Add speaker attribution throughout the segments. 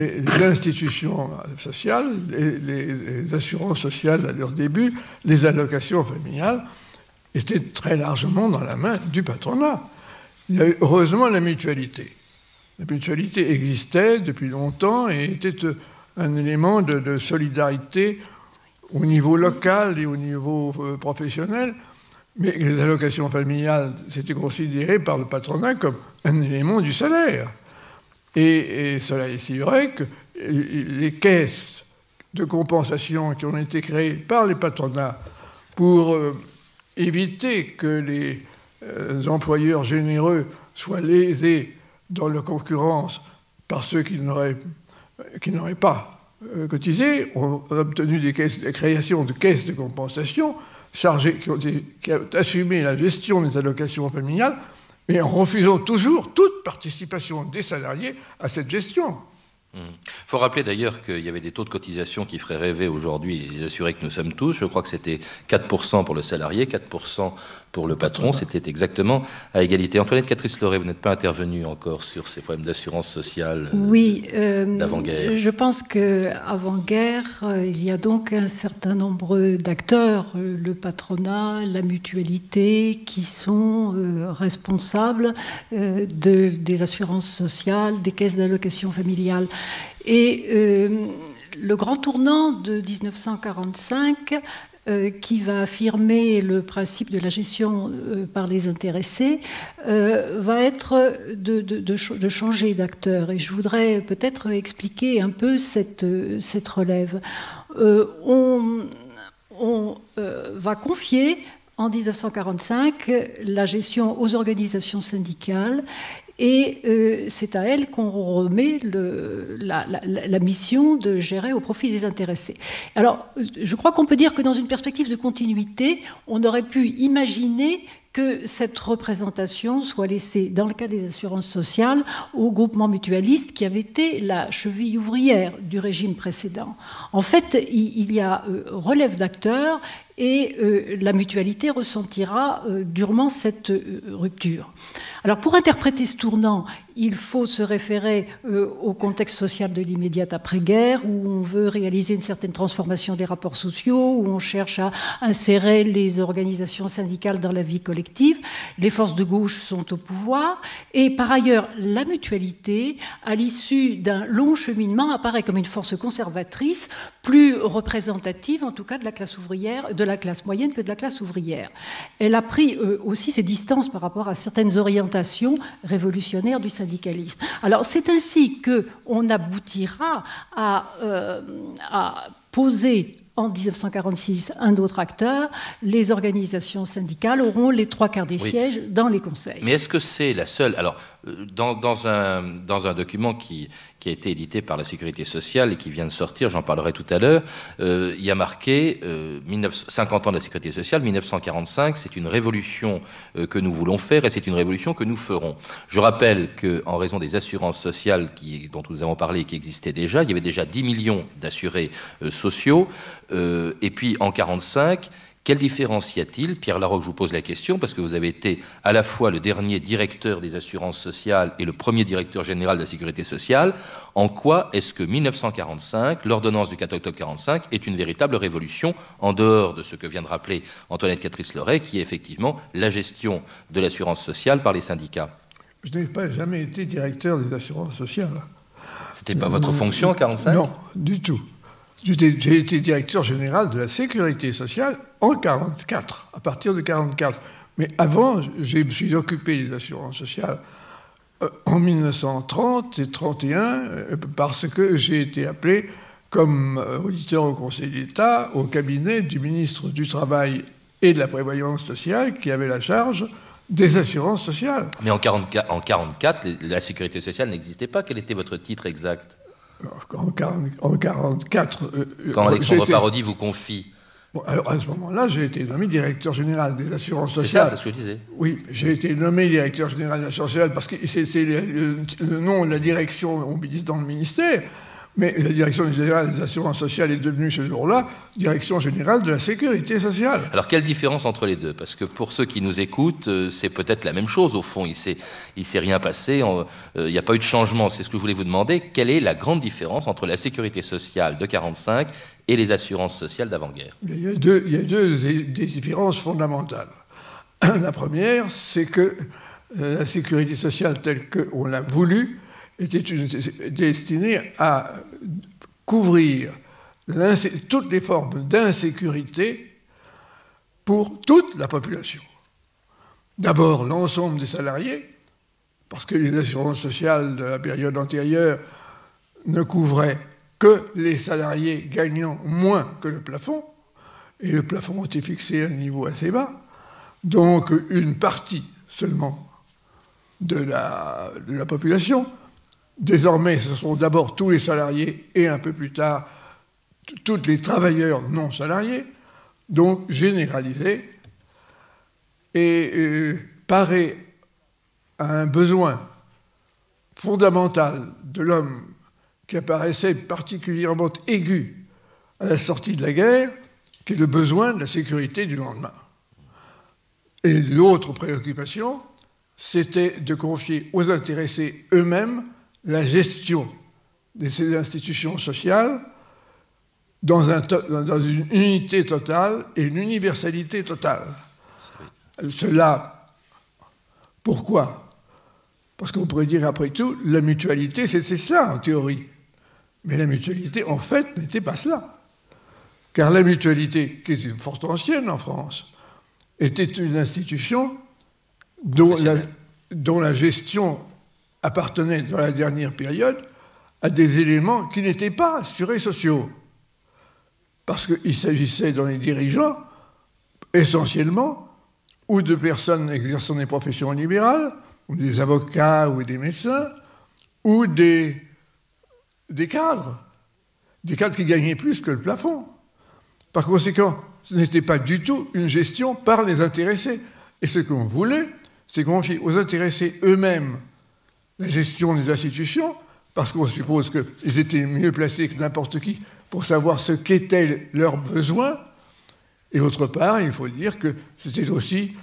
Speaker 1: les institutions sociales, les assurances sociales à leur début, les allocations familiales, étaient très largement dans la main du patronat. Il y a eu heureusement la mutualité. La mutualité existait depuis longtemps et était un élément de solidarité au niveau local et au niveau professionnel, mais les allocations familiales, c'était considéré par le patronat comme un élément du salaire. Et cela est si vrai que les caisses de compensation qui ont été créées par les patronats pour éviter que les employeurs généreux soient lésés dans leur concurrence par ceux qui n'auraient pas cotisé, ont obtenu des créations de caisses de compensation chargées, qui ont assumé la gestion des allocations familiales, mais en refusant toujours toute participation des salariés à cette gestion.
Speaker 2: Il faut rappeler d'ailleurs qu'il y avait des taux de cotisation qui feraient rêver aujourd'hui les assurés que nous sommes tous. Je crois que c'était 4% pour le salarié, 4% pour le patron. C'était exactement à égalité. Antoinette Catrice-Loret, vous n'êtes pas intervenue encore sur ces problèmes d'assurance sociale d'avant-guerre.
Speaker 3: Je pense qu'avant-guerre, il y a donc un certain nombre d'acteurs, le patronat, la mutualité, qui sont responsables des assurances sociales, des caisses d'allocation familiale. Et le grand tournant de 1945, qui va affirmer le principe de la gestion par les intéressés, va être de changer d'acteur. Et je voudrais peut-être expliquer un peu cette relève. On va confier en 1945 la gestion aux organisations syndicales. Et c'est à elle qu'on remet la mission de gérer au profit des intéressés. Alors, je crois qu'on peut dire que dans une perspective de continuité, on aurait pu imaginer que cette représentation soit laissée, dans le cas des assurances sociales, au groupement mutualiste qui avait été la cheville ouvrière du régime précédent. En fait, il y a relève d'acteurs et la mutualité ressentira durement cette rupture. Alors, pour interpréter ce tournant, il faut se référer au contexte social de l'immédiate après-guerre, où on veut réaliser une certaine transformation des rapports sociaux, où on cherche à insérer les organisations syndicales dans la vie collective. Les forces de gauche sont au pouvoir. Et par ailleurs, la mutualité, à l'issue d'un long cheminement, apparaît comme une force conservatrice, plus représentative, en tout cas, de la classe ouvrière, de la classe moyenne que de la classe ouvrière. Elle a pris aussi ses distances par rapport à certaines orientations révolutionnaires du syndicalisme. Alors, c'est ainsi qu'on aboutira à poser en 1946 un autre acteur. Les organisations syndicales auront les 3/4 des sièges dans les conseils.
Speaker 2: Mais est-ce que c'est la seule... Alors, dans un document qui a été édité par la Sécurité sociale et qui vient de sortir, j'en parlerai tout à l'heure, il y a marqué 50 ans de la Sécurité sociale, 1945, c'est une révolution que nous voulons faire et c'est une révolution que nous ferons. Je rappelle qu'en raison des assurances sociales dont nous avons parlé et qui existaient déjà, il y avait déjà 10 millions d'assurés sociaux, et puis en 1945, quelle différence y a-t-il? Pierre Laroque, je vous pose la question parce que vous avez été à la fois le dernier directeur des assurances sociales et le premier directeur général de la sécurité sociale. En quoi est-ce que 1945, l'ordonnance du 4 octobre 1945, est une véritable révolution en dehors de ce que vient de rappeler Antoinette Catrice-Loret, qui est effectivement la gestion de l'assurance sociale par les syndicats?
Speaker 1: Je n'ai jamais été directeur des assurances sociales.
Speaker 2: C'était pas votre fonction en 1945?
Speaker 1: Non, du tout. J'ai été directeur général de la sécurité sociale en 1944, à partir de 1944. Mais avant, je me suis occupé des assurances sociales en 1930 et 1931 parce que j'ai été appelé comme auditeur au Conseil d'État au cabinet du ministre du Travail et de la Prévoyance sociale qui avait la charge des assurances sociales.
Speaker 2: Mais en 1944, la sécurité sociale n'existait pas. Quel était votre titre exact ?
Speaker 1: En 1944...
Speaker 2: Quand Alexandre Parodi vous confie...
Speaker 1: Bon, alors à ce moment-là, j'ai été nommé directeur général des assurances sociales.
Speaker 2: C'est ça, c'est ce que je disais.
Speaker 1: Oui, j'ai été nommé directeur général des assurances sociales parce que c'est le nom de la direction dans le ministère. Mais la Direction générale des assurances sociales est devenue ce jour-là Direction générale de la sécurité sociale.
Speaker 2: Alors, quelle différence entre les deux? Parce que pour ceux qui nous écoutent, c'est peut-être la même chose, au fond. Il s'est rien passé, il n'y a pas eu de changement. C'est ce que je voulais vous demander. Quelle est la grande différence entre la sécurité sociale de 1945 et les assurances sociales d'avant-guerre?
Speaker 1: Il y a deux différences fondamentales. La première, c'est que la sécurité sociale telle qu'on l'a voulu était destinée à couvrir toutes les formes d'insécurité pour toute la population. D'abord, l'ensemble des salariés, parce que les assurances sociales de la période antérieure ne couvraient que les salariés gagnant moins que le plafond, et le plafond était fixé à un niveau assez bas. Donc, une partie seulement de la population. Désormais, ce sont d'abord tous les salariés et un peu plus tard, tous les travailleurs non salariés, donc généralisés, et parer à un besoin fondamental de l'homme qui apparaissait particulièrement aigu à la sortie de la guerre, qui est le besoin de la sécurité du lendemain. Et l'autre préoccupation, c'était de confier aux intéressés eux-mêmes la gestion de ces institutions sociales dans une unité totale et une universalité totale. Cela, pourquoi? Parce qu'on pourrait dire, après tout, la mutualité, c'était ça en théorie. Mais la mutualité, en fait, n'était pas cela. Car la mutualité, qui est fort ancienne en France, était une institution dont la gestion appartenait dans la dernière période à des éléments qui n'étaient pas assurés sociaux. Parce qu'il s'agissait dans les dirigeants, essentiellement, ou de personnes exerçant des professions libérales, ou des avocats ou des médecins, ou des cadres qui gagnaient plus que le plafond. Par conséquent, ce n'était pas du tout une gestion par les intéressés. Et ce qu'on voulait, c'est confier aux intéressés eux-mêmes la gestion des institutions, parce qu'on suppose qu'ils étaient mieux placés que n'importe qui pour savoir ce qu'étaient leurs besoins. Et d'autre part, il faut dire que c'était aussi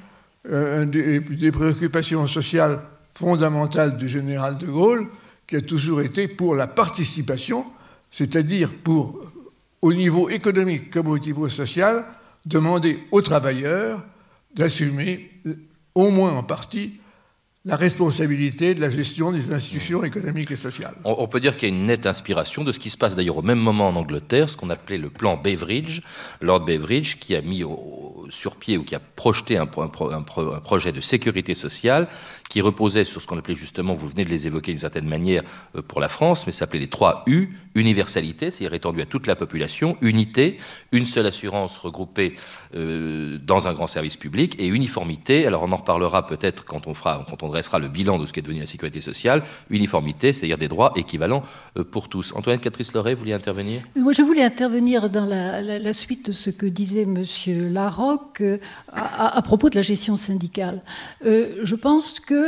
Speaker 1: des préoccupations sociales fondamentales du général de Gaulle, qui a toujours été pour la participation, c'est-à-dire pour, au niveau économique comme au niveau social, demander aux travailleurs d'assumer, au moins en partie, la responsabilité de la gestion des institutions économiques et sociales.
Speaker 2: On peut dire qu'il y a une nette inspiration de ce qui se passe d'ailleurs au même moment en Angleterre, ce qu'on appelait le plan Beveridge, Lord Beveridge, qui a mis sur pied ou qui a projeté un projet de sécurité sociale qui reposait sur ce qu'on appelait justement, vous venez de les évoquer d'une certaine manière pour la France, mais ça s'appelait les 3 U, universalité, c'est-à-dire étendu à toute la population, unité, une seule assurance regroupée dans un grand service public, et uniformité, alors on en reparlera peut-être quand on dressera le bilan de ce qu'est devenu la sécurité sociale, uniformité, c'est-à-dire des droits équivalents pour tous. Antoinette Catrice-Loret, vous vouliez intervenir?
Speaker 3: Moi, je voulais intervenir dans la suite de ce que disait M. Larocque à propos de la gestion syndicale. Je pense que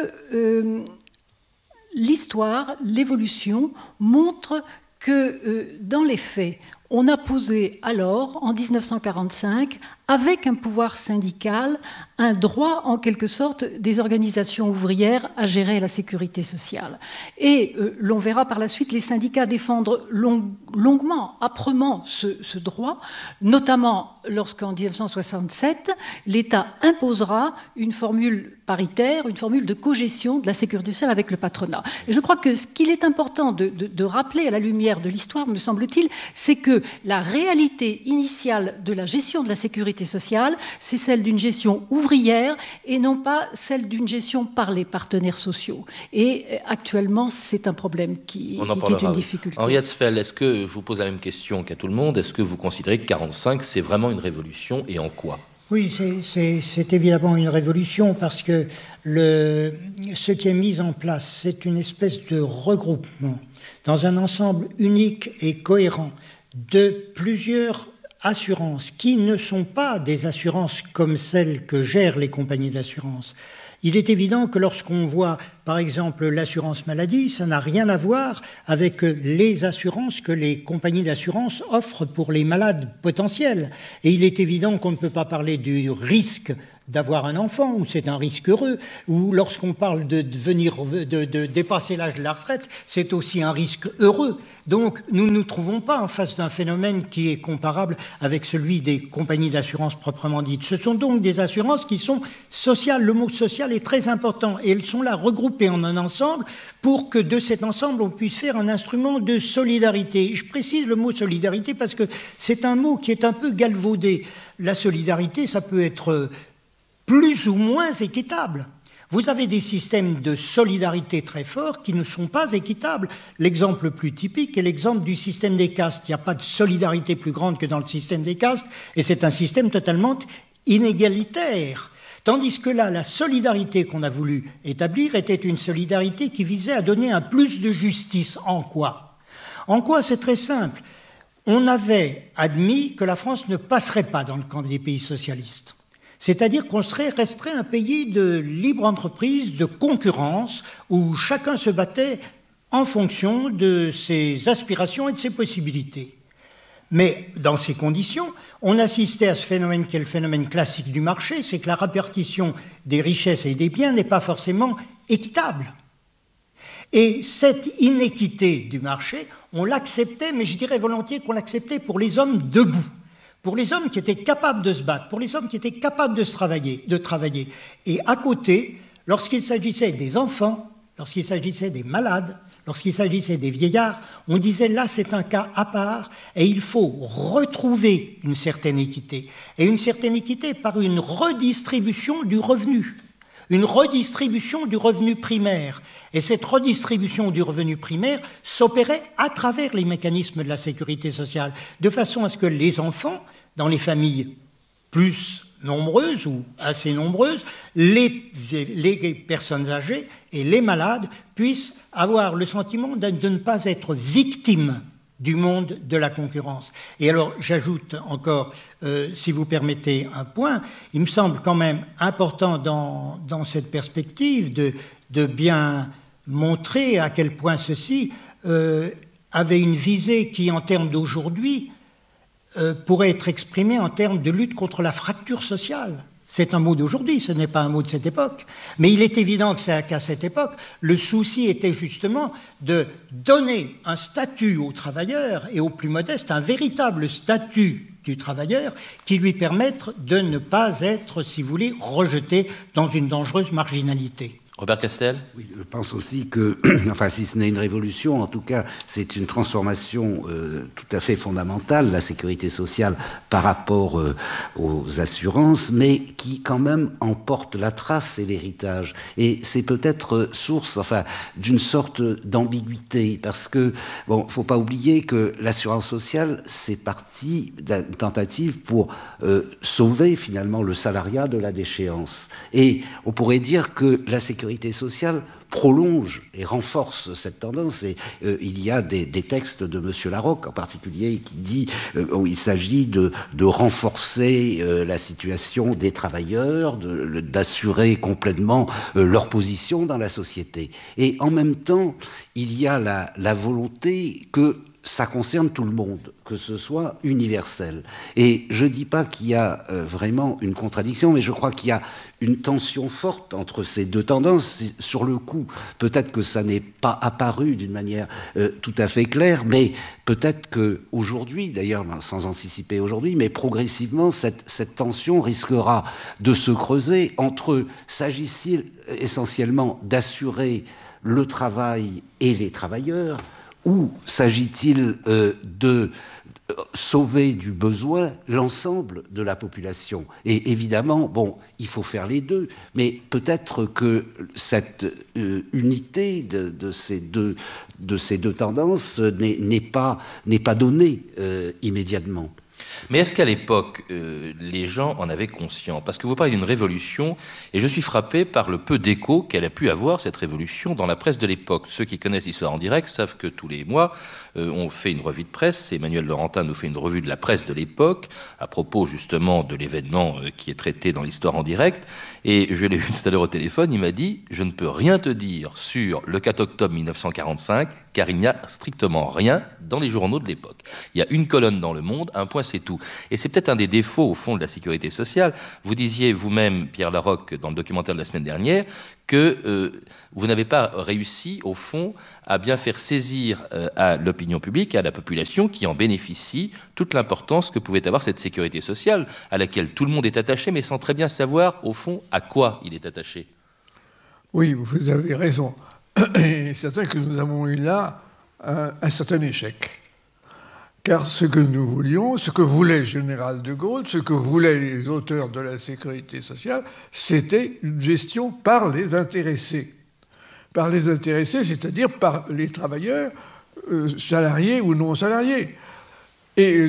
Speaker 3: l'histoire, l'évolution montre que dans les faits, on a posé alors, en 1945, avec un pouvoir syndical, un droit en quelque sorte des organisations ouvrières à gérer la sécurité sociale. Et l'on verra par la suite les syndicats défendre longuement, âprement ce droit, notamment lorsqu'en 1967, l'État imposera une formule paritaire, une formule de cogestion de la sécurité sociale avec le patronat. Et je crois que ce qu'il est important de rappeler à la lumière de l'histoire, me semble-t-il, c'est que la réalité initiale de la gestion de la sécurité sociale, c'est celle d'une gestion ouvrière et non pas celle d'une gestion par les partenaires sociaux. Et actuellement, c'est un problème qui est une difficulté.
Speaker 2: Henriette Sfeld, est-ce que, je vous pose la même question qu'à tout le monde, est-ce que vous considérez que 1945, c'est vraiment une révolution et en quoi ?
Speaker 4: Oui, c'est évidemment une révolution parce que ce qui est mis en place, c'est une espèce de regroupement dans un ensemble unique et cohérent de plusieurs assurances qui ne sont pas des assurances comme celles que gèrent les compagnies d'assurance. Il est évident que lorsqu'on voit, par exemple, l'assurance maladie, ça n'a rien à voir avec les assurances que les compagnies d'assurance offrent pour les malades potentiels. Et il est évident qu'on ne peut pas parler du risque d'avoir un enfant, où c'est un risque heureux, ou lorsqu'on parle de dépasser l'âge de la retraite, c'est aussi un risque heureux. Donc, nous ne nous trouvons pas en face d'un phénomène qui est comparable avec celui des compagnies d'assurance proprement dites. Ce sont donc des assurances qui sont sociales. Le mot social est très important, et elles sont là regroupées en un ensemble pour que de cet ensemble, on puisse faire un instrument de solidarité. Je précise le mot solidarité parce que c'est un mot qui est un peu galvaudé. La solidarité, ça peut être plus ou moins équitable. Vous avez des systèmes de solidarité très forts qui ne sont pas équitables. L'exemple le plus typique est l'exemple du système des castes. Il n'y a pas de solidarité plus grande que dans le système des castes, et c'est un système totalement inégalitaire. Tandis que là, la solidarité qu'on a voulu établir était une solidarité qui visait à donner un plus de justice. En quoi ? En quoi ? C'est très simple. On avait admis que la France ne passerait pas dans le camp des pays socialistes. C'est-à-dire qu'on resterait un pays de libre entreprise, de concurrence, où chacun se battait en fonction de ses aspirations et de ses possibilités. Mais dans ces conditions, on assistait à ce phénomène qui est le phénomène classique du marché, c'est que la répartition des richesses et des biens n'est pas forcément équitable. Et cette inéquité du marché, on l'acceptait, mais je dirais volontiers qu'on l'acceptait pour les hommes debout. Pour les hommes qui étaient capables de se battre, pour les hommes qui étaient capables de travailler. Et à côté, lorsqu'il s'agissait des enfants, lorsqu'il s'agissait des malades, lorsqu'il s'agissait des vieillards, on disait là c'est un cas à part et il faut retrouver une certaine équité. Et une certaine équité par une redistribution du revenu. Une redistribution du revenu primaire. Et cette redistribution du revenu primaire s'opérait à travers les mécanismes de la sécurité sociale, de façon à ce que les enfants, dans les familles plus nombreuses ou assez nombreuses, les personnes âgées et les malades puissent avoir le sentiment de ne pas être victimes du monde de la concurrence. Et alors, j'ajoute encore, si vous permettez, un point. Il me semble quand même important dans cette perspective de bien montrer à quel point ceci avait une visée qui, en termes d'aujourd'hui, pourrait être exprimée en termes de lutte contre la fracture sociale. C'est un mot d'aujourd'hui, ce n'est pas un mot de cette époque. Mais il est évident qu'à cette époque, le souci était justement de donner un statut aux travailleurs et aux plus modestes, un véritable statut du travailleur qui lui permette de ne pas être, si vous voulez, rejeté dans une dangereuse marginalité.
Speaker 2: Robert Castel ?
Speaker 5: Oui, je pense aussi que, enfin, si ce n'est une révolution, en tout cas, c'est une transformation tout à fait fondamentale, la sécurité sociale par rapport aux assurances, mais qui quand même emporte la trace et l'héritage. Et c'est peut-être source, enfin, d'une sorte d'ambiguïté, parce que, bon, faut pas oublier que l'assurance sociale, c'est parti d'une tentative pour sauver finalement le salariat de la déchéance. Et on pourrait dire que la sécurité sociale prolonge et renforce cette tendance. Et il y a des textes de M. Larocque en particulier qui dit où il s'agit de renforcer la situation des travailleurs, d'assurer complètement leur position dans la société. Et en même temps, il y a la volonté que ça concerne tout le monde, que ce soit universel. Et je ne dis pas qu'il y a vraiment une contradiction, mais je crois qu'il y a une tension forte entre ces deux tendances. Sur le coup, peut-être que ça n'est pas apparu d'une manière tout à fait claire, mais peut-être qu'aujourd'hui, d'ailleurs, sans anticiper aujourd'hui, mais progressivement, cette tension risquera de se creuser entre, s'agit-il essentiellement d'assurer le travail et les travailleurs, ou s'agit-il de sauver du besoin l'ensemble de la population ? Et évidemment, bon, il faut faire les deux, mais peut-être que cette unité de ces deux tendances n'est pas donnée immédiatement.
Speaker 2: Mais est-ce qu'à l'époque, les gens en avaient conscience? Parce que vous parlez d'une révolution, et je suis frappé par le peu d'écho qu'elle a pu avoir, cette révolution, dans la presse de l'époque. Ceux qui connaissent l'histoire en direct savent que tous les mois, on fait une revue de presse. Emmanuel Laurentin nous fait une revue de la presse de l'époque, à propos justement de l'événement qui est traité dans l'histoire en direct. Et je l'ai vu tout à l'heure au téléphone, il m'a dit « Je ne peux rien te dire sur le 4 octobre 1945, car il n'y a strictement rien dans les journaux de l'époque. Il y a une colonne dans Le Monde, un point, c'est tout. » Et c'est peut-être un des défauts, au fond, de la sécurité sociale. Vous disiez vous-même, Pierre Larocque, dans le documentaire de la semaine dernière, que vous n'avez pas réussi, au fond, à bien faire saisir à l'opinion publique, à la population qui en bénéficie, toute l'importance que pouvait avoir cette sécurité sociale, à laquelle tout le monde est attaché, mais sans très bien savoir, au fond, à quoi il est attaché.
Speaker 1: Oui, vous avez raison. Et c'est certain que nous avons eu là un certain échec. Car ce que nous voulions, ce que voulait le général de Gaulle, ce que voulaient les auteurs de la sécurité sociale, c'était une gestion par les intéressés. Par les intéressés, c'est-à-dire par les travailleurs, salariés ou non salariés. Et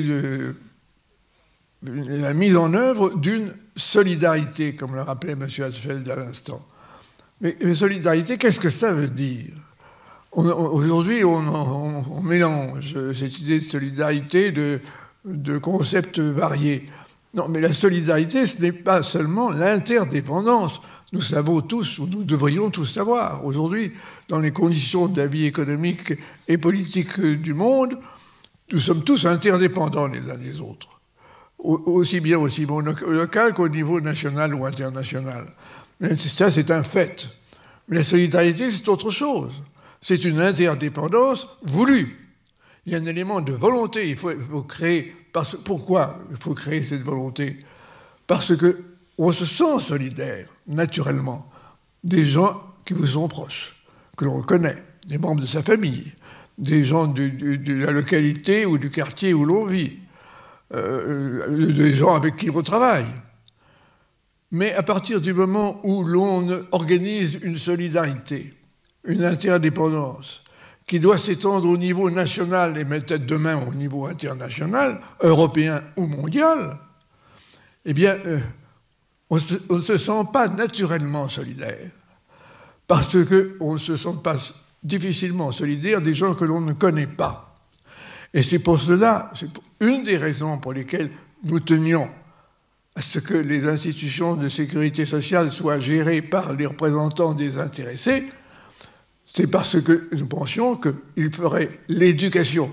Speaker 1: la mise en œuvre d'une solidarité, comme le rappelait M. Hatzfeld à l'instant. Mais solidarité, qu'est-ce que ça veut dire ? Aujourd'hui, on mélange cette idée de solidarité de concepts variés. Non, mais la solidarité, ce n'est pas seulement l'interdépendance. Nous savons tous, ou nous devrions tous savoir, aujourd'hui, dans les conditions de la vie économique et politique du monde, nous sommes tous interdépendants les uns des autres. Aussi bien au niveau local qu'au niveau national ou international. Mais ça, c'est un fait. Mais la solidarité, c'est autre chose. C'est une interdépendance voulue. Il y a un élément de volonté. Il faut créer. Pourquoi il faut créer cette volonté? Parce qu'on se sent solidaire, naturellement, des gens qui vous sont proches, que l'on connaît, des membres de sa famille, des gens de la localité ou du quartier où l'on vit, des gens avec qui on travaille. Mais à partir du moment où l'on organise une solidarité, une interdépendance, qui doit s'étendre au niveau national et peut-être demain au niveau international, européen ou mondial, eh bien, on ne se sent pas naturellement solidaire. Parce qu'on ne se sent pas difficilement solidaire des gens que l'on ne connaît pas. Et c'est pour cela, c'est une des raisons pour lesquelles nous tenions à ce que les institutions de sécurité sociale soient gérées par les représentants des intéressés, c'est parce que nous pensions qu'ils feraient l'éducation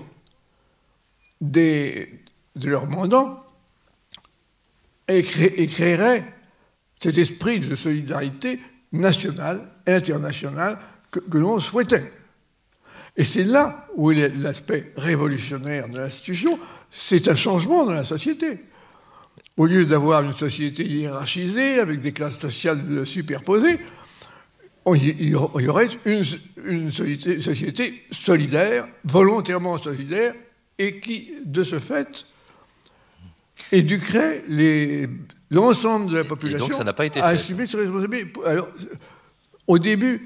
Speaker 1: de leurs mandants et créeraient cet esprit de solidarité nationale et internationale que l'on souhaitait. Et c'est là où est l'aspect révolutionnaire de l'institution, c'est un changement dans la société. Au lieu d'avoir une société hiérarchisée, avec des classes sociales superposées, il y aurait une société solidaire, volontairement solidaire, et qui, de ce fait, éduquerait l'ensemble de la population
Speaker 2: donc, ça n'a pas été
Speaker 1: à assumer ses responsabilités. Alors, au début,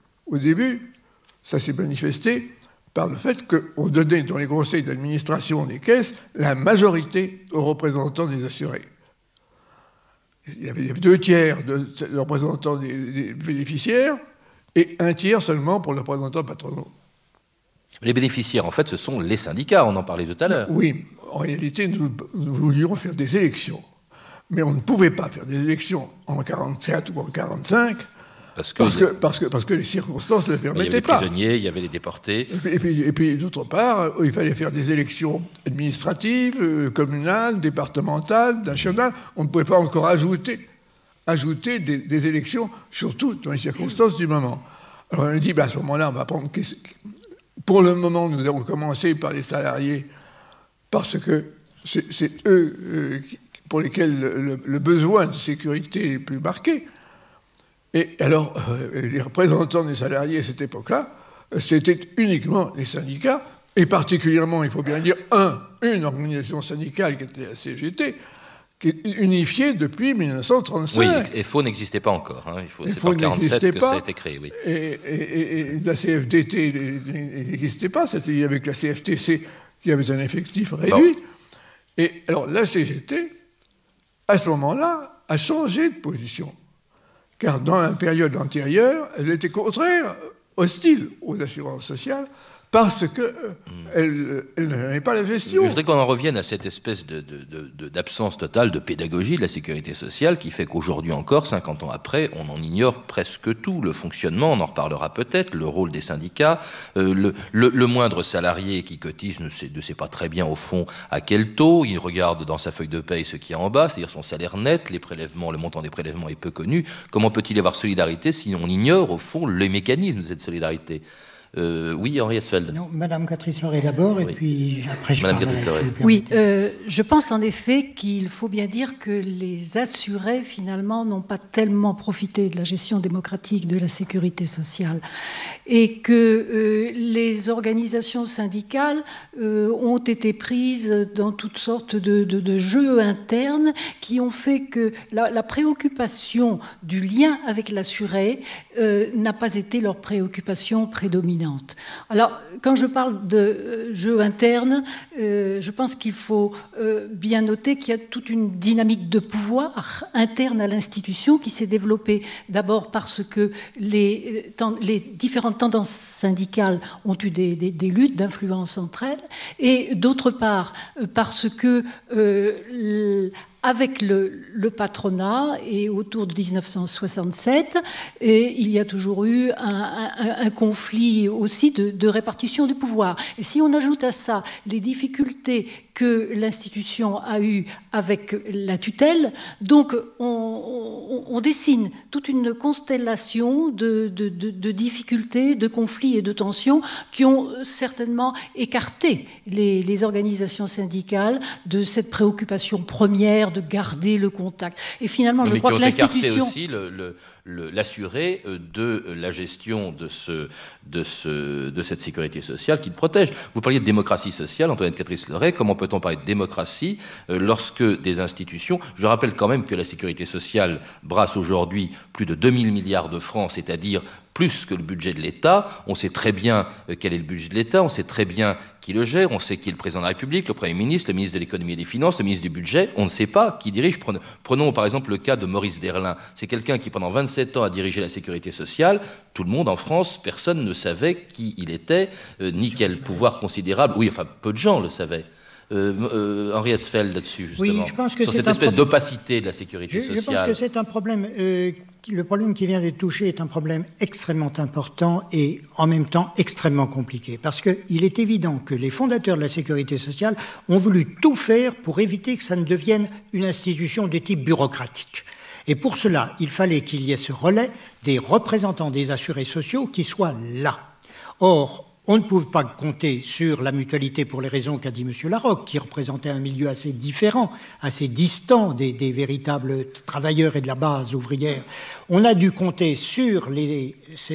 Speaker 1: ça s'est manifesté par le fait qu'on donnait dans les conseils d'administration des caisses la majorité aux représentants des assurés. Il y avait 2 tiers de représentants des bénéficiaires et 1 tiers seulement pour les représentants patronaux.
Speaker 2: Les bénéficiaires, en fait, ce sont les syndicats, on en parlait tout à l'heure.
Speaker 1: Oui, en réalité, nous voulions faire des élections. Mais on ne pouvait pas faire des élections en 1947 ou en 1945 parce que les circonstances ne le permettaient pas.
Speaker 2: Il y avait les prisonniers, il y avait les déportés.
Speaker 1: Et puis d'autre part, il fallait faire des élections administratives, communales, départementales, nationales. On ne pouvait pas encore ajouter des élections, surtout dans les circonstances du moment. Alors on a dit, à ce moment-là, on va prendre... Pour le moment, nous avons commencé par les salariés, parce que c'est eux pour lesquels le besoin de sécurité est plus marqué. Et alors, les représentants des salariés à cette époque-là, c'était uniquement les syndicats, et particulièrement, il faut bien dire, une organisation syndicale qui était la CGT, qui est unifiée depuis 1935.
Speaker 2: Oui, EFO n'existait pas encore. Hein. C'est en 1947 que ça a été créé, oui.
Speaker 1: Et la CFDT n'existait pas, c'était avec la CFTC qui avait un effectif réduit. Et alors la CGT, à ce moment-là, a changé de position. Car dans la période antérieure, elle était contraire, hostile aux assurances sociales, parce qu'elle n'avait pas la gestion.
Speaker 2: Je voudrais qu'on en revienne à cette espèce d'absence totale de pédagogie de la sécurité sociale qui fait qu'aujourd'hui encore, 50 ans après, on en ignore presque tout. Le fonctionnement, on en reparlera peut-être, le rôle des syndicats, le moindre salarié qui cotise ne sait pas très bien au fond à quel taux, il regarde dans sa feuille de paye ce qui est en bas, c'est-à-dire son salaire net, les prélèvements, le montant des prélèvements est peu connu. Comment peut-il y avoir solidarité si on ignore au fond les mécanismes de cette solidarité ? Oui, Henri Hetzfeld.
Speaker 4: Non, Madame Catrice Loret d'abord, et puis après je
Speaker 2: Madame
Speaker 4: parlerai.
Speaker 3: Oui, je pense en effet qu'il faut bien dire que les assurés, finalement, n'ont pas tellement profité de la gestion démocratique de la sécurité sociale et que les organisations syndicales ont été prises dans toutes sortes de jeux internes qui ont fait que la préoccupation du lien avec l'assuré n'a pas été leur préoccupation prédominante. Alors, quand je parle de jeu interne, je pense qu'il faut bien noter qu'il y a toute une dynamique de pouvoir interne à l'institution qui s'est développée d'abord parce que les différentes tendances syndicales ont eu des luttes d'influence entre elles, et d'autre part parce que avec le patronat et autour de 1967, il y a toujours eu un conflit aussi de répartition du pouvoir. Et si on ajoute à ça les difficultés que l'institution a eues avec la tutelle, donc on dessine toute une constellation de difficultés, de conflits et de tensions qui ont certainement écarté les organisations syndicales de cette préoccupation première de garder le contact. Et finalement, je crois que l'institution...
Speaker 2: aussi l'assuré de la gestion de cette sécurité sociale qui le protège. Vous parliez de démocratie sociale, Antoinette Catrice Loret. Comment peut-on parler de démocratie lorsque des institutions... Je rappelle quand même que la sécurité sociale brasse aujourd'hui plus de 2000 milliards de francs, c'est-à-dire plus que le budget de l'État. On sait très bien quel est le budget de l'État, on sait très bien qui le gère, on sait qui est le président de la République, le Premier ministre, le ministre de l'économie et des finances, le ministre du budget. On ne sait pas qui dirige. Prenons par exemple le cas de Maurice Derlin. C'est quelqu'un qui pendant 27 ans a dirigé la sécurité sociale. Tout le monde en France, personne ne savait qui il était, ni quel pouvoir considérable. Oui, enfin, peu de gens le savaient. Henri Hetzfeld là-dessus, justement.
Speaker 4: Oui, je pense que
Speaker 2: sur cette espèce d'opacité de la sécurité sociale.
Speaker 4: Je pense que c'est un problème... le problème qui vient d'être touché est un problème extrêmement important et en même temps extrêmement compliqué. Parce qu'il est évident que les fondateurs de la sécurité sociale ont voulu tout faire pour éviter que ça ne devienne une institution de type bureaucratique. Et pour cela, il fallait qu'il y ait ce relais des représentants des assurés sociaux qui soient là. Or, on ne pouvait pas compter sur la mutualité pour les raisons qu'a dit M. Larocque, qui représentait un milieu assez différent, assez distant des véritables travailleurs et de la base ouvrière. On a dû compter sur les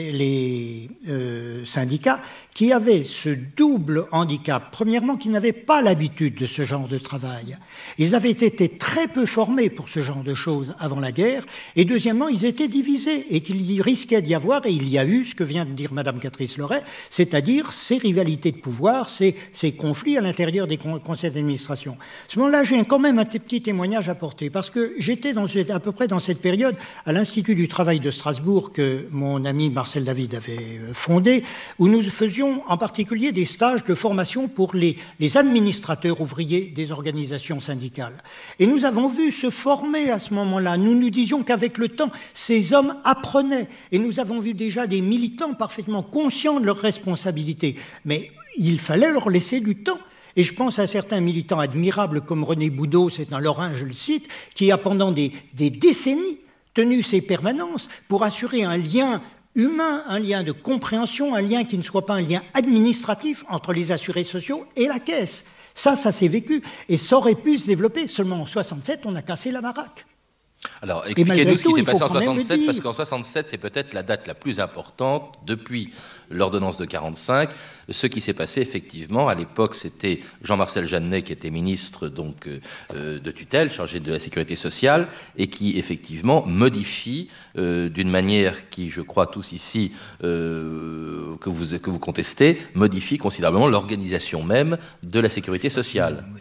Speaker 4: syndicats qui avaient ce double handicap. Premièrement, qu'ils n'avaient pas l'habitude de ce genre de travail. Ils avaient été très peu formés pour ce genre de choses avant la guerre. Et deuxièmement, ils étaient divisés et qu'il risquait d'y avoir, et il y a eu ce que vient de dire Mme Catrice Loret, c'est-à-dire ces rivalités de pouvoir, ces conflits à l'intérieur des conseils d'administration. À ce moment-là, j'ai quand même un petit témoignage à porter, parce que j'étais à peu près dans cette période à l'Institut du travail de Strasbourg que mon ami Marcel David avait fondé, où nous faisions en particulier des stages de formation pour les administrateurs ouvriers des organisations syndicales. Et nous avons vu se former à ce moment-là. Nous nous disions qu'avec le temps, ces hommes apprenaient. Et nous avons vu déjà des militants parfaitement conscients de leurs responsabilités. Mais il fallait leur laisser du temps. Et je pense à certains militants admirables comme René Boudot, c'est un Lorrain, je le cite, qui a pendant des décennies tenu ses permanences pour assurer un lien humain, un lien de compréhension, un lien qui ne soit pas un lien administratif entre les assurés sociaux et la caisse. Ça s'est vécu. Et ça aurait pu se développer. Seulement en 67, on a cassé la baraque.
Speaker 2: Alors, expliquez-nous ce qui s'est passé en 67, parce qu'en 67, c'est peut-être la date la plus importante depuis l'ordonnance de 45. Ce qui s'est passé, effectivement, à l'époque, c'était Jean-Marcel Jeannet, qui était ministre donc, de tutelle, chargé de la sécurité sociale, et qui, effectivement, modifie, d'une manière qui, je crois, tous ici, que vous contestez, modifie considérablement l'organisation même de la sécurité sociale.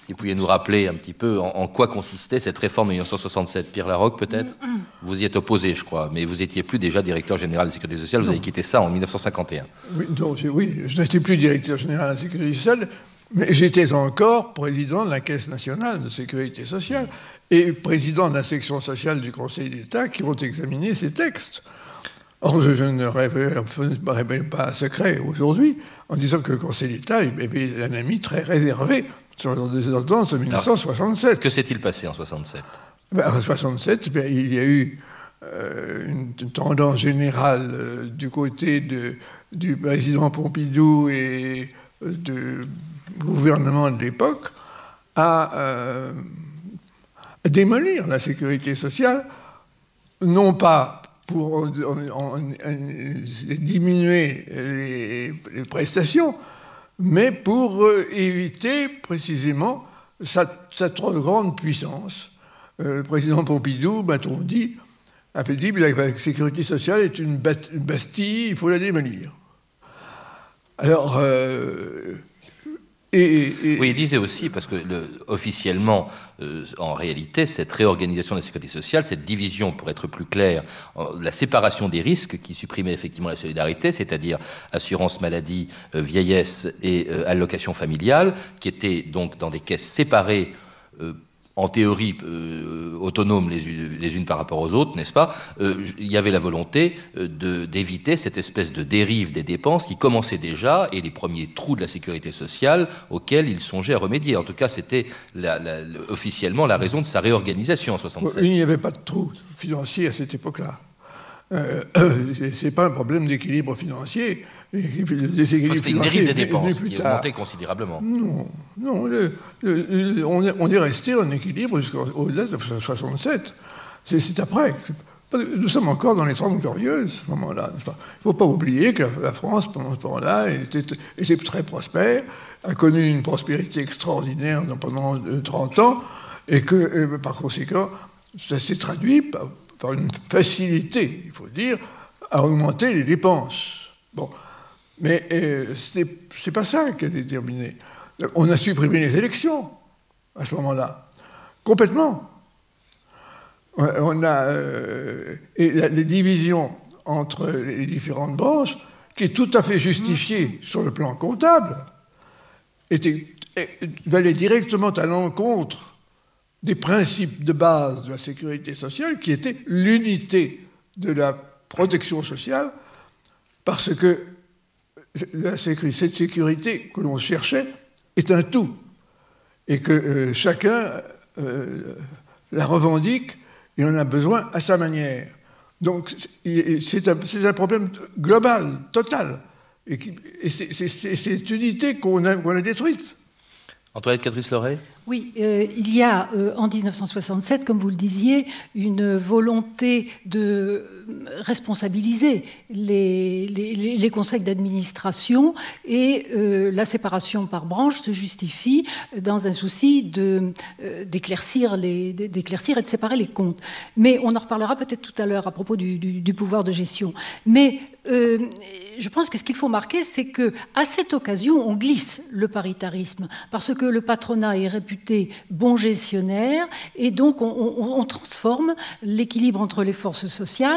Speaker 2: Si vous pouviez nous rappeler un petit peu en quoi consistait cette réforme de 1967. Pierre Laroque, peut-être? Vous y êtes opposé, je crois, mais vous n'étiez plus déjà directeur général de la Sécurité sociale, vous avez quitté ça en 1951.
Speaker 1: Oui, donc, je n'étais plus directeur général de la Sécurité sociale, mais j'étais encore président de la Caisse nationale de sécurité sociale et président de la section sociale du Conseil d'État qui vont examiner ces textes. Or, je ne révèle pas un secret aujourd'hui en disant que le Conseil d'État avait un ami très réservé sur les ordonnances de 1967.
Speaker 2: Alors, que s'est-il passé en 67 ?
Speaker 1: En 1967, il y a eu une tendance générale du côté du président Pompidou et du gouvernement de l'époque à démolir la sécurité sociale, non pas pour diminuer les prestations, mais pour éviter précisément sa trop grande puissance. Le président Pompidou, m'a-t-on dit, avait dit que la sécurité sociale est une Bastille, il faut la démolir. Alors...
Speaker 2: Oui, il disait aussi, parce que officiellement, en réalité, cette réorganisation de la sécurité sociale, cette division, pour être plus clair, la séparation des risques qui supprimait effectivement la solidarité, c'est-à-dire assurance maladie, vieillesse et allocation familiale, qui étaient donc dans des caisses séparées, en théorie autonomes les unes par rapport aux autres, n'est-ce pas ? Il y avait la volonté d'éviter cette espèce de dérive des dépenses qui commençait déjà, et les premiers trous de la sécurité sociale auxquels il songeait à remédier. En tout cas, c'était officiellement la raison de sa réorganisation en 1967.
Speaker 1: Il n'y avait pas de trou financier à cette époque-là. Ce n'est pas un problème d'équilibre financier.
Speaker 2: C'était une dérive des dépenses qui augmentait considérablement.
Speaker 1: Non, on est resté en équilibre jusqu'au-delà de 1967. C'est après. Nous sommes encore dans les 30 Glorieuses, à ce moment-là. Il ne faut pas oublier que la France, pendant ce moment-là, était très prospère, a connu une prospérité extraordinaire pendant 30 ans, et que, par conséquent, ça s'est traduit par une facilité, il faut dire, à augmenter les dépenses. Bon. Mais c'est pas ça qui a déterminé. On a supprimé les élections à ce moment-là, complètement. On a les divisions entre les différentes branches, qui est tout à fait justifiée sur le plan comptable, valait directement à l'encontre des principes de base de la sécurité sociale, qui était l'unité de la protection sociale, parce que cette sécurité que l'on cherchait est un tout, et que chacun la revendique et en a besoin à sa manière. Donc c'est un problème global, total, et c'est cette unité qu'on a détruite.
Speaker 2: Antoinette Catrice-Loret ?
Speaker 3: Oui, il y a en 1967, comme vous le disiez, une volonté de responsabiliser les conseils d'administration, et la séparation par branche se justifie dans un souci d'éclaircir et de séparer les comptes. Mais on en reparlera peut-être tout à l'heure à propos du pouvoir de gestion. Mais je pense que ce qu'il faut marquer, c'est qu'à cette occasion, on glisse le paritarisme, parce que le patronat est réputé bon gestionnaire, et donc on transforme l'équilibre entre les forces sociales.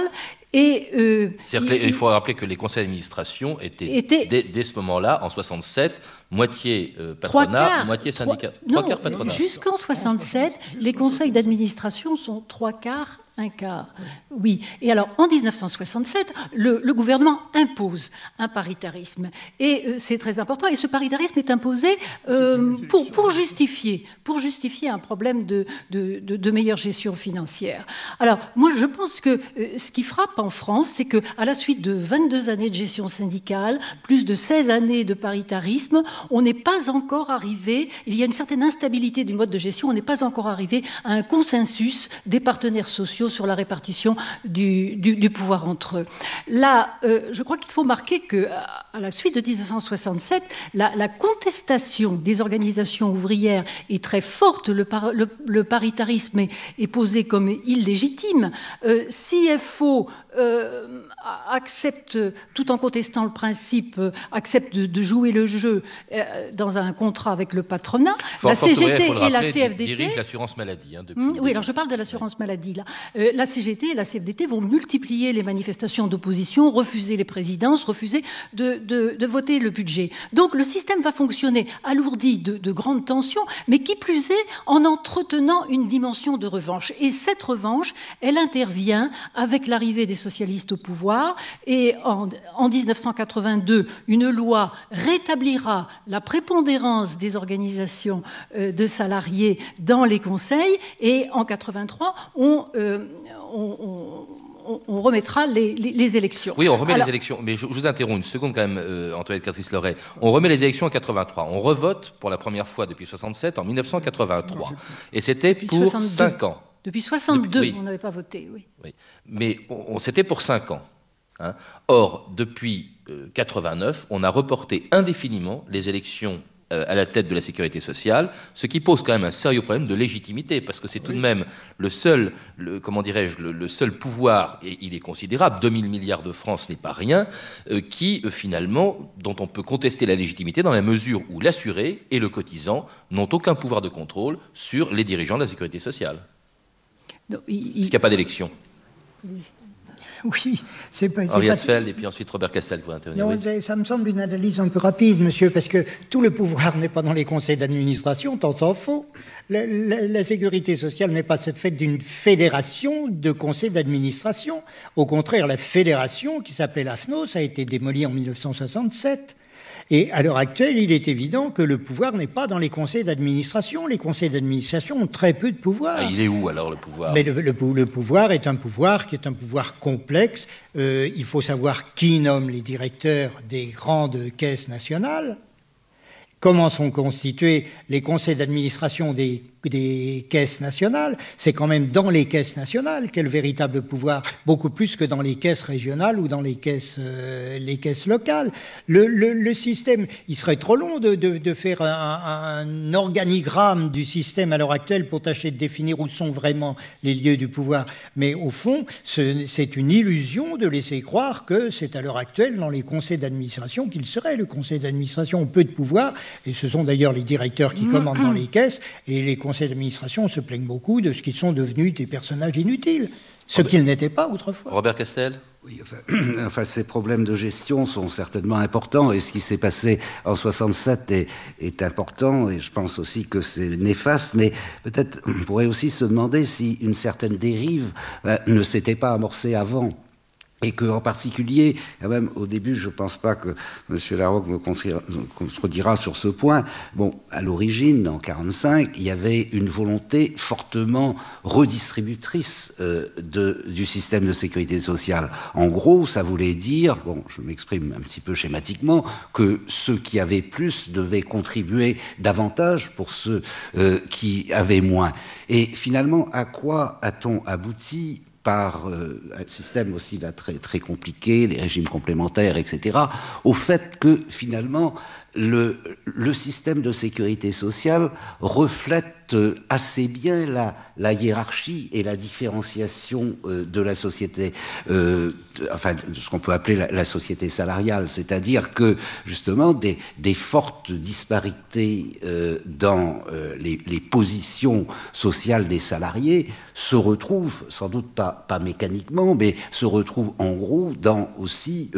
Speaker 2: Il faut rappeler que les conseils d'administration étaient dès ce moment-là, en 67, moitié patronat, moitié syndicat. Trois quarts patronat.
Speaker 3: Jusqu'en 67, les conseils d'administration sont 3/4, 1/4. Oui. Et alors, en 1967, le gouvernement impose un paritarisme. Et c'est très important. Et ce paritarisme est imposé pour justifier un problème de meilleure gestion financière. Alors, moi, je pense que ce qui frappe en France, c'est qu'à la suite de 22 années de gestion syndicale, plus de 16 années de paritarisme, on n'est pas encore arrivé, il y a une certaine instabilité du mode de gestion, on n'est pas encore arrivé à un consensus des partenaires sociaux sur la répartition du pouvoir entre eux. Là, je crois qu'il faut marquer qu'à la suite de 1967, la contestation des organisations ouvrières est très forte. Le paritarisme est posé comme illégitime. CFO accepte, tout en contestant le principe, accepte de jouer le jeu dans un contrat avec le patronat. La CGT et la CFDT
Speaker 2: dirigent l'assurance maladie.
Speaker 3: Oui, alors je parle de l'assurance maladie là. La CGT et la CFDT vont multiplier les manifestations d'opposition, refuser les présidences, refuser de voter le budget. Donc le système va fonctionner alourdi de grandes tensions, mais qui plus est en entretenant une dimension de revanche. Et cette revanche, elle intervient avec l'arrivée des socialistes au pouvoir, et en 1982, une loi rétablira la prépondérance des organisations de salariés dans les conseils, et en 83, on remettra les élections.
Speaker 2: Oui, on remet les élections. Mais je vous interromps une seconde quand même, Antoinette Catrice-Loret. On remet les élections en 83. On revote pour la première fois depuis 67 en 1983. Et c'était pour 62. 5 ans.
Speaker 3: Depuis 62, on n'avait pas voté, oui.
Speaker 2: Mais c'était pour 5 ans. Hein. Or, depuis 89, on a reporté indéfiniment les élections à la tête de la sécurité sociale, ce qui pose quand même un sérieux problème de légitimité, parce que c'est tout de même le seul pouvoir, et il est considérable, 2000 milliards de francs, ce n'est pas rien, qui finalement, dont on peut contester la légitimité dans la mesure où l'assuré et le cotisant n'ont aucun pouvoir de contrôle sur les dirigeants de la sécurité sociale. Non, parce qu'il n'y a pas d'élection.
Speaker 4: Oui, c'est pas...
Speaker 2: Henri Herzfeld et puis ensuite Robert Castel pour intervenir.
Speaker 4: Non, oui. Ça me semble une analyse un peu rapide, monsieur, parce que tout le pouvoir n'est pas dans les conseils d'administration, tant s'en faut. La sécurité sociale n'est pas faite d'une fédération de conseils d'administration. Au contraire, la fédération, qui s'appelait l'AFNOS, a été démolie en 1967. Et à l'heure actuelle, il est évident que le pouvoir n'est pas dans les conseils d'administration. Les conseils d'administration ont très peu de pouvoir.
Speaker 2: Ah, il est où alors le pouvoir ?
Speaker 4: Mais le pouvoir est un pouvoir qui est un pouvoir complexe. Il faut savoir qui nomme les directeurs des grandes caisses nationales. Comment sont constitués les conseils d'administration des caisses nationales? C'est quand même dans les caisses nationales qu'est le véritable pouvoir, beaucoup plus que dans les caisses régionales ou dans les caisses locales. Le système, il serait trop long de faire un organigramme du système à l'heure actuelle pour tâcher de définir où sont vraiment les lieux du pouvoir. Mais au fond, c'est une illusion de laisser croire que c'est à l'heure actuelle dans les conseils d'administration qu'il serait. Le conseil d'administration a peu de pouvoir, et ce sont d'ailleurs les directeurs qui commandent dans les caisses, et les conseils d'administration se plaignent beaucoup de ce qu'ils sont devenus des personnages inutiles, ce qu'ils n'étaient pas autrefois.
Speaker 2: Robert Castel ?
Speaker 5: Oui, enfin, ces problèmes de gestion sont certainement importants, et ce qui s'est passé en 67 est important, et je pense aussi que c'est néfaste, mais peut-être on pourrait aussi se demander si une certaine dérive ne s'était pas amorcée avant. Et qu'en particulier, quand même, au début, je ne pense pas que M. Larocque me contredira sur ce point. Bon, à l'origine, en 1945, il y avait une volonté fortement redistributrice du système de sécurité sociale. En gros, ça voulait dire, bon, je m'exprime un petit peu schématiquement, que ceux qui avaient plus devaient contribuer davantage pour ceux qui avaient moins. Et finalement, à quoi a-t-on abouti par un système aussi là, très, très compliqué, des régimes complémentaires, etc., au fait que finalement le système de sécurité sociale reflète assez bien la hiérarchie et la différenciation de la société, enfin de ce qu'on peut appeler la société salariale, c'est-à-dire que justement des fortes disparités dans les positions sociales des salariés se retrouvent, sans doute pas mécaniquement, mais se retrouvent en gros dans aussi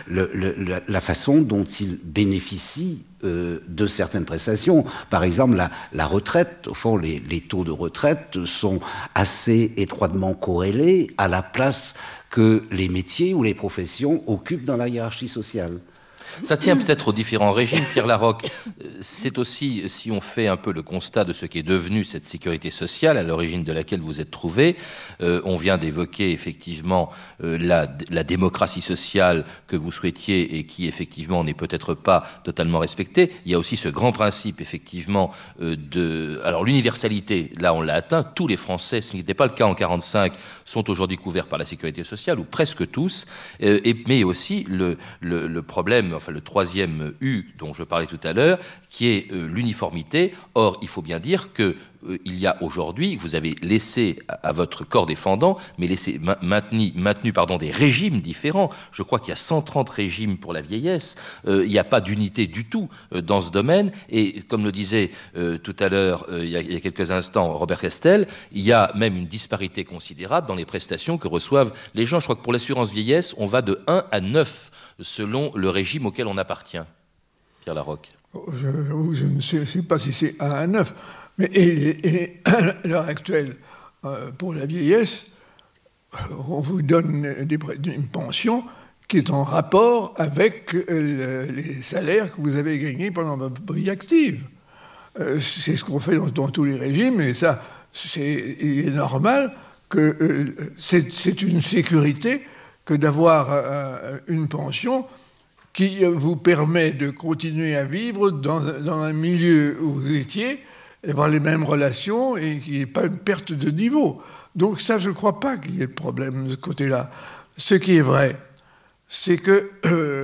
Speaker 5: la façon dont ils bénéficient de certaines prestations. Par exemple, la retraite, au fond, les taux de retraite sont assez étroitement corrélés à la place que les métiers ou les professions occupent dans la hiérarchie sociale.
Speaker 2: Ça tient peut-être aux différents régimes, Pierre Larocque. C'est aussi, si on fait un peu le constat de ce qui est devenu cette sécurité sociale, à l'origine de laquelle vous êtes trouvé, on vient d'évoquer effectivement la démocratie sociale que vous souhaitiez et qui effectivement n'est peut-être pas totalement respectée. Il y a aussi ce grand principe effectivement alors l'universalité, là on l'a atteint, tous les Français, ce qui n'était pas le cas en 1945, sont aujourd'hui couverts par la sécurité sociale, ou presque tous, mais aussi le problème, enfin le troisième U dont je parlais tout à l'heure, qui est l'uniformité. Or, il faut bien dire que il y a aujourd'hui, vous avez laissé à votre corps défendant, mais maintenu des régimes différents. Je crois qu'il y a 130 régimes pour la vieillesse. Il n'y a pas d'unité du tout dans ce domaine. Et comme le disait tout à l'heure, il y a quelques instants, Robert Castel, il y a même une disparité considérable dans les prestations que reçoivent les gens. Je crois que pour l'assurance vieillesse, on va de 1 à 9 selon le régime auquel on appartient. Pierre Larocque.
Speaker 1: Je ne sais pas si c'est 1 à 9. Mais à l'heure actuelle, pour la vieillesse, on vous donne une pension qui est en rapport avec les salaires que vous avez gagnés pendant votre vie active. C'est ce qu'on fait dans tous les régimes, et ça, il est normal que c'est une sécurité que d'avoir une pension qui vous permet de continuer à vivre dans un milieu où vous étiez, avoir les mêmes relations et qu'il n'y ait pas une perte de niveau. Donc ça, je ne crois pas qu'il y ait de problème de ce côté-là. Ce qui est vrai, c'est que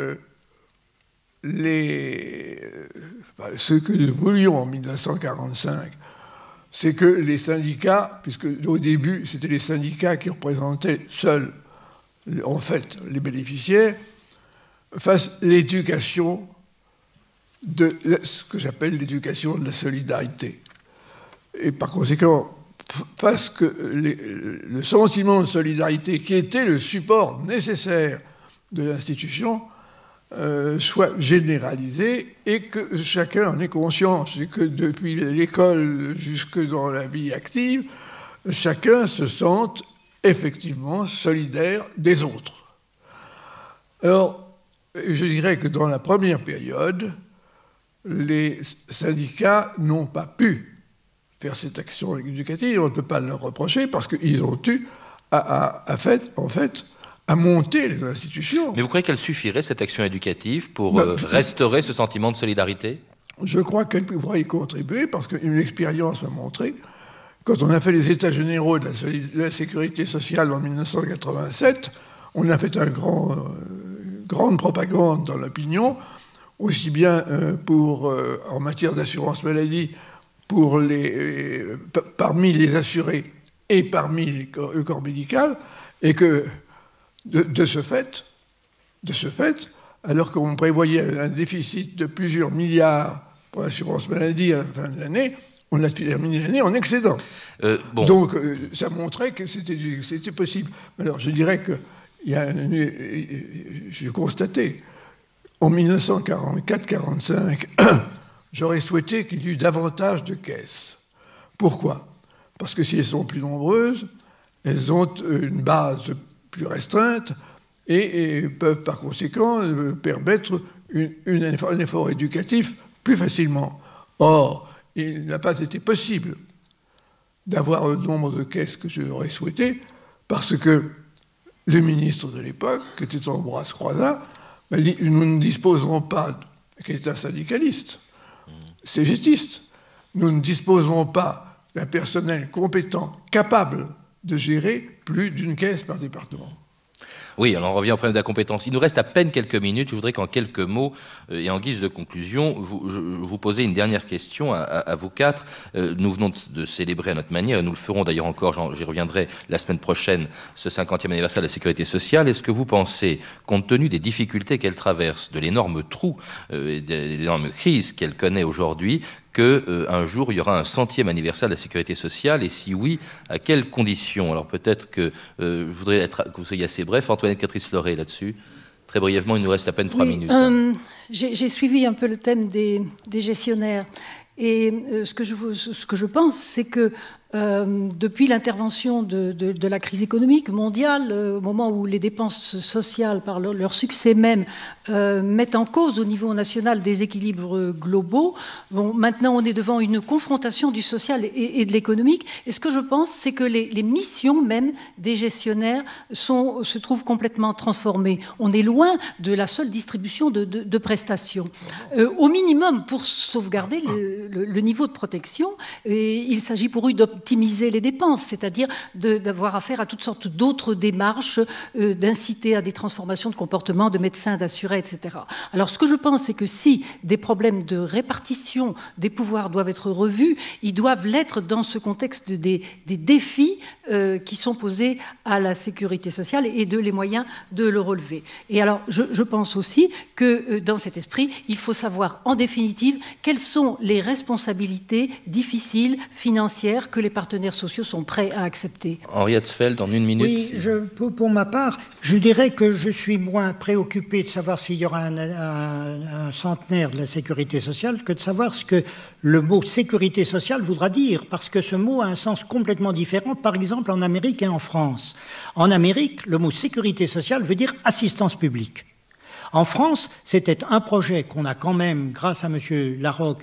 Speaker 1: ce que nous voulions en 1945, c'est que les syndicats, puisque au début, c'était les syndicats qui représentaient seuls, en fait, les bénéficiaires, fassent l'éducation de ce que j'appelle l'éducation de la solidarité. Et par conséquent, fasse que le sentiment de solidarité, qui était le support nécessaire de l'institution, soit généralisé et que chacun en ait conscience. Et que depuis l'école jusque dans la vie active, chacun se sente effectivement solidaire des autres. Alors, je dirais que dans la première période, les syndicats n'ont pas pu faire cette action éducative, on ne peut pas leur reprocher parce qu'ils ont eu à monter les institutions.
Speaker 2: Mais vous croyez qu'elle suffirait, cette action éducative, pour restaurer ce sentiment de solidarité ?
Speaker 1: Je crois qu'elle pourrait y contribuer parce qu'une expérience a montré, quand on a fait les États généraux de la sécurité sociale en 1987, on a fait une grande propagande dans l'opinion, aussi bien en matière d'assurance maladie, parmi les assurés et parmi le corps médical, et que de ce fait, alors qu'on prévoyait un déficit de plusieurs milliards pour l'assurance maladie à la fin de l'année, on a terminé l'année en excédent. Donc ça montrait que c'était possible. Alors je dirais que j'ai constaté, en 1944-45, j'aurais souhaité qu'il y eût davantage de caisses. Pourquoi ? Parce que si elles sont plus nombreuses, elles ont une base plus restreinte et peuvent par conséquent permettre un effort éducatif plus facilement. Or, il n'a pas été possible d'avoir le nombre de caisses que j'aurais souhaité parce que le ministre de l'époque, qui était Ambroise Croizat, m'a dit « Nous ne disposerons pas, qui est un syndicaliste, cégétiste, nous ne disposerons pas d'un personnel compétent, capable de gérer plus d'une caisse par département. »
Speaker 2: Oui, alors on revient au problème de la compétence. Il nous reste à peine quelques minutes. Je voudrais qu'en quelques mots et en guise de conclusion, vous posez une dernière question à vous quatre. Nous venons de célébrer à notre manière, et nous le ferons d'ailleurs encore, j'y reviendrai la semaine prochaine, ce 50e anniversaire de la sécurité sociale. Est-ce que vous pensez, compte tenu des difficultés qu'elle traverse, de l'énorme trou, des énormes crises qu'elle connaît aujourd'hui, qu'un jour, il y aura un 100e anniversaire de la sécurité sociale, et si oui, à quelles conditions? Alors peut-être que je voudrais que vous soyez assez bref. Antoinette Catrice-Loré, là-dessus. Très brièvement, il nous reste à peine 3 minutes.
Speaker 3: J'ai suivi un peu le thème des gestionnaires. Et ce que je pense, c'est que depuis l'intervention de la crise économique mondiale, au moment où les dépenses sociales, par leur succès même, mettent en cause au niveau national des équilibres globaux, maintenant on est devant une confrontation du social et de l'économique. Et ce que je pense, c'est que les missions même des gestionnaires se trouvent complètement transformées. On est loin de la seule distribution de prestations. Au minimum, pour sauvegarder le niveau de protection, il s'agit pour eux d'optimiser les dépenses, c'est-à-dire d'avoir affaire à toutes sortes d'autres démarches, d'inciter à des transformations de comportement de médecins, d'assurés, etc. Alors ce que je pense, c'est que si des problèmes de répartition des pouvoirs doivent être revus, ils doivent l'être dans ce contexte des défis qui sont posés à la sécurité sociale et les moyens de le relever. Et alors je pense aussi que dans cet esprit, il faut savoir en définitive quelles sont les responsabilités difficiles, financières, que les partenaires sociaux sont prêts à accepter.
Speaker 2: Henri Hetzfeld, en 1 minute.
Speaker 4: Oui, pour ma part, je dirais que je suis moins préoccupé de savoir s'il y aura un centenaire de la sécurité sociale que de savoir ce que le mot sécurité sociale voudra dire, parce que ce mot a un sens complètement différent, par exemple en Amérique et en France. En Amérique, le mot sécurité sociale veut dire assistance publique. En France, c'était un projet qu'on a quand même, grâce à M. Larocque,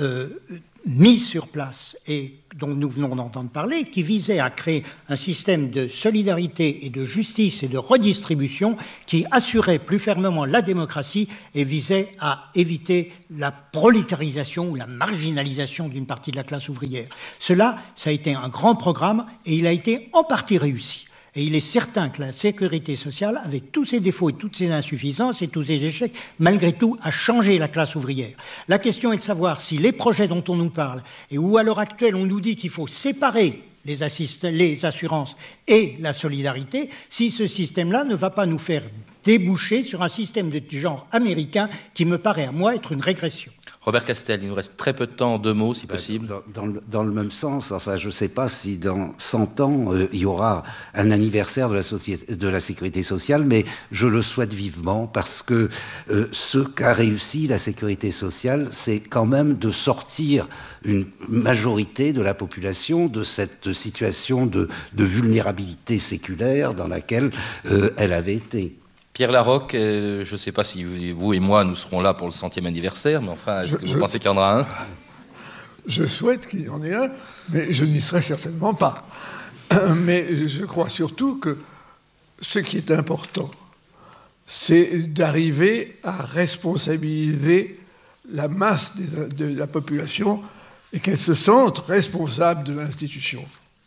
Speaker 4: mis sur place et dont nous venons d'entendre parler, qui visait à créer un système de solidarité et de justice et de redistribution qui assurait plus fermement la démocratie et visait à éviter la prolétarisation ou la marginalisation d'une partie de la classe ouvrière. Cela, ça a été un grand programme et il a été en partie réussi. Et il est certain que la sécurité sociale, avec tous ses défauts et toutes ses insuffisances et tous ses échecs, malgré tout, a changé la classe ouvrière. La question est de savoir si les projets dont on nous parle, et où à l'heure actuelle on nous dit qu'il faut séparer les assurances et la solidarité, si ce système-là ne va pas nous faire déboucher sur un système de genre américain qui me paraît à moi être une régression.
Speaker 2: Robert Castel, il nous reste très peu de temps, en 2 mots, si possible.
Speaker 5: Dans le même sens, enfin, je ne sais pas si dans 100 ans, il y aura un anniversaire de la sécurité sociale, mais je le souhaite vivement parce que ce qu'a réussi la sécurité sociale, c'est quand même de sortir une majorité de la population de cette situation de vulnérabilité séculaire dans laquelle elle avait été.
Speaker 2: Pierre Larocque, je ne sais pas si vous et moi, nous serons là pour le 100e anniversaire, mais enfin, est-ce que vous pensez qu'il y en aura un ?
Speaker 1: Je souhaite qu'il y en ait un, mais je n'y serai certainement pas. Mais je crois surtout que ce qui est important, c'est d'arriver à responsabiliser la masse de la population et qu'elle se sente responsable de l'institution.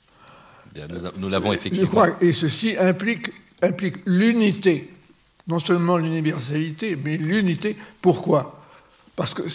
Speaker 2: Nous l'avons effectivement.
Speaker 1: Je crois, et ceci implique l'unité. Non seulement l'universalité, mais l'unité. Pourquoi ? Parce que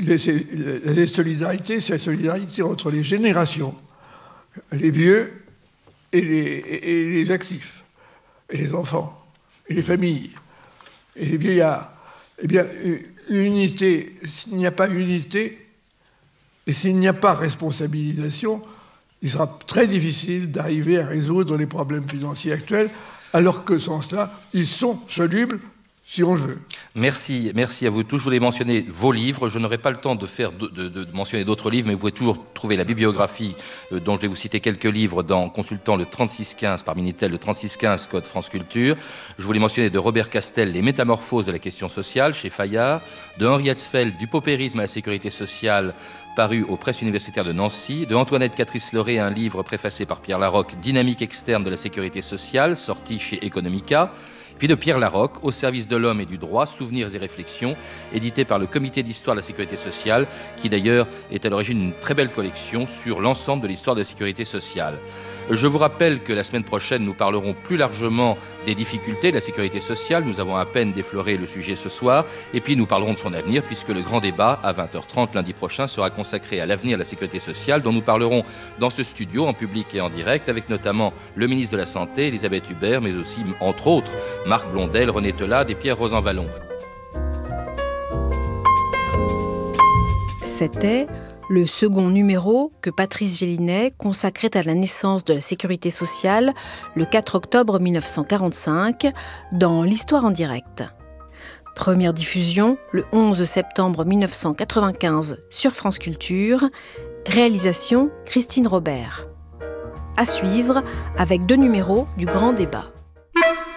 Speaker 1: la solidarité, c'est la solidarité entre les générations, les vieux et les actifs, et les enfants, et les familles, et les vieillards. Eh bien, unité, s'il n'y a pas unité, et s'il n'y a pas responsabilisation, il sera très difficile d'arriver à résoudre les problèmes financiers actuels, alors que sans cela, ils sont solubles si on le veut.
Speaker 2: Merci à vous tous. Je voulais mentionner vos livres. Je n'aurai pas le temps de mentionner d'autres livres, mais vous pouvez toujours trouver la bibliographie dont je vais vous citer quelques livres en consultant le 3615 par Minitel, le 3615 code France Culture. Je voulais mentionner de Robert Castel Les Métamorphoses de la question sociale chez Fayard, de Henri Hetzfeld Du paupérisme à la sécurité sociale paru aux presses universitaires de Nancy, de Antoinette Catrice-Leray un livre préfacé par Pierre Larocque Dynamique externe de la sécurité sociale sorti chez Economica, puis de Pierre Larocque Au service de l'homme et du droit, souvenirs et réflexions, édité par le Comité d'histoire de la sécurité sociale, qui d'ailleurs est à l'origine d'une très belle collection sur l'ensemble de l'histoire de la sécurité sociale. Je vous rappelle que la semaine prochaine, nous parlerons plus largement des difficultés de la sécurité sociale. Nous avons à peine défloré le sujet ce soir. Et puis nous parlerons de son avenir, puisque le grand débat, à 20h30 lundi prochain, sera consacré à l'avenir de la sécurité sociale, dont nous parlerons dans ce studio, en public et en direct, avec notamment le ministre de la Santé, Elisabeth Hubert, mais aussi, entre autres, Marc Blondel, René Telade et Pierre Rosanvallon.
Speaker 6: C'était le second numéro que Patrice Gélinet consacrait à la naissance de la sécurité sociale le 4 octobre 1945 dans l'Histoire en direct. Première diffusion le 11 septembre 1995 sur France Culture. Réalisation Christine Robert. À suivre avec 2 numéros du Grand Débat.